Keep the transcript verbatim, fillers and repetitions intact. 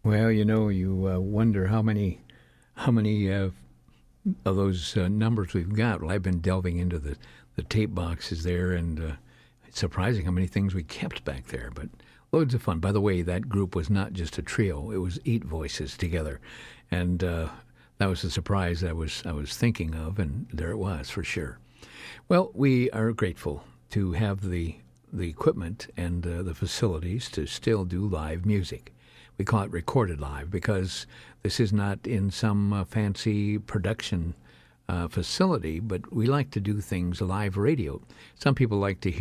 Well, you know, you uh, wonder how many, how many uh, of those uh, numbers we've got. Well, I've been delving into the, the tape boxes there, and uh, it's surprising how many things we kept back there. But loads of fun. By the way, that group was not just a trio; it was eight voices together, and uh, that was a surprise I was I was thinking of, and there it was for sure. Well, we are grateful to have the the equipment and uh, the facilities to still do live music. We call it recorded live because this is not in some uh, fancy production uh, facility, but we like to do things live radio. Some people like to